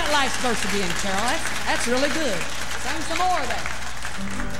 that last verse again, Carol. That's really good. Sing some more of that.